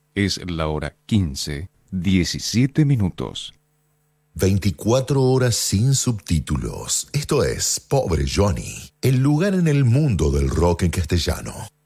Es la hora 15:17. 24 horas sin subtítulos. Esto es Pobre Johnny, el lugar en el mundo del rock en castellano.